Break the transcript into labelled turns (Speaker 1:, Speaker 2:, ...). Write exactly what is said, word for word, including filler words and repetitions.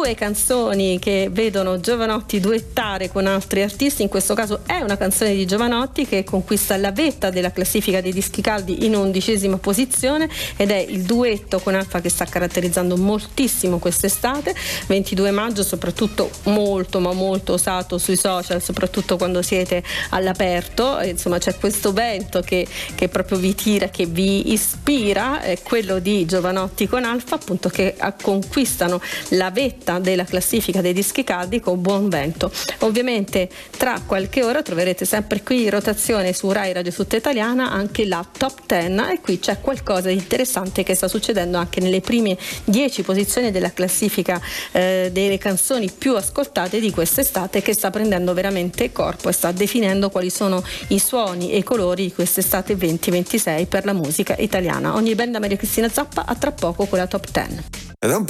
Speaker 1: due canzoni che vedono Jovanotti duettare con altri artisti. In questo caso è una canzone di Jovanotti che conquista la vetta della classifica dei dischi caldi in undicesima posizione, ed è il duetto con Alfa che sta caratterizzando moltissimo quest'estate. Ventidue maggio soprattutto molto ma molto usato sui social, soprattutto quando siete all'aperto, e insomma c'è questo vento che, che proprio vi tira, che vi ispira, è quello di Jovanotti con Alfa, appunto, che conquistano la vetta della classifica dei dischi caldi con Buon Vento. Ovviamente tra qualche ora troverete sempre qui in rotazione su Rai Radio Tutta Italiana anche la Top dieci, e qui c'è qualcosa di interessante che sta succedendo anche nelle prime dieci posizioni della classifica eh, delle canzoni più ascoltate di quest'estate, che sta prendendo veramente corpo e sta definendo quali sono i suoni e i colori di quest'estate venti ventisei per la musica italiana. Ogni band da Maria Cristina Zappa, a tra poco con la Top dieci.